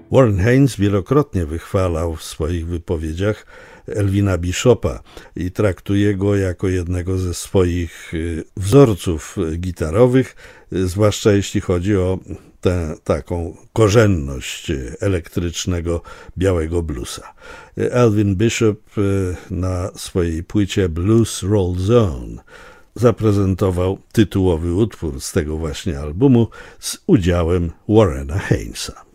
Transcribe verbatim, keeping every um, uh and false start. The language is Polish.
Warren Haynes wielokrotnie wychwalał w swoich wypowiedziach Elvina Bishopa i traktuje go jako jednego ze swoich wzorców gitarowych, zwłaszcza jeśli chodzi o tę taką korzenność elektrycznego białego bluesa. Elvin Bishop na swojej płycie Blues Roll Zone zaprezentował tytułowy utwór z tego właśnie albumu z udziałem Warrena Haynesa.